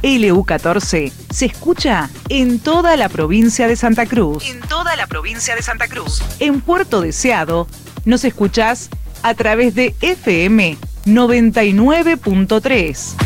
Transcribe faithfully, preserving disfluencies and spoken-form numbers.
L U catorce se escucha en toda la provincia de Santa Cruz. En toda la provincia de Santa Cruz. En Puerto Deseado nos escuchás a través de F M noventa y nueve punto tres.